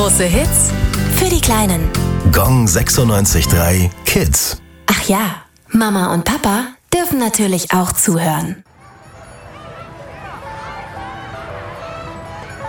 Große Hits für die Kleinen. Gong 96.3 Kids. Ach ja, Mama und Papa dürfen natürlich auch zuhören.